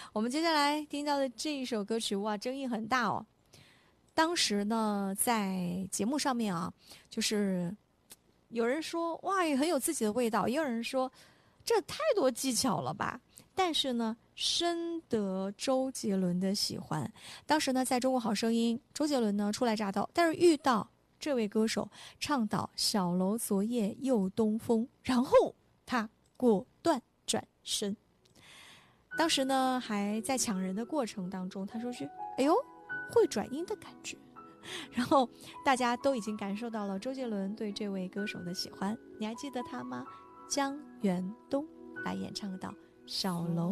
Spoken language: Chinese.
我们接下来听到的这一首歌曲，哇，争议很大哦。当时呢，在节目上面啊，就是有人说哇，也很有自己的味道，也有人说这太多技巧了吧。但是呢，深得周杰伦的喜欢。当时呢，在中国好声音，周杰伦呢初来乍到，但是遇到这位歌手倡导小楼昨夜又东风，然后他果断转身。当时呢，还在抢人的过程当中，他说句：“哎呦，会转音的感觉。”然后大家都已经感受到了周杰伦对这位歌手的喜欢。你还记得他吗？江源东来演唱到《小楼